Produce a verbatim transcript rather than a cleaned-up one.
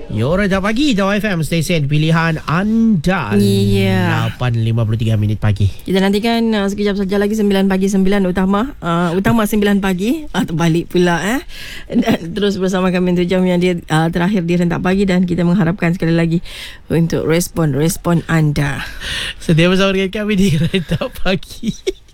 Yo, Rajab Pagi, Jawab F M, stesen pilihan anda. Ya. lapan lima puluh tiga minit pagi. Kita nantikan uh, sekejap saja lagi sembilan pagi sembilan utama uh, utama sembilan pagi atau uh, balik pula eh. Dan terus bersama kami untuk jam yang dia uh, terakhir di Rentak Pagi, dan kita mengharapkan sekali lagi untuk respon-respon anda. Sedia bersama dengan kami di Rentak Pagi.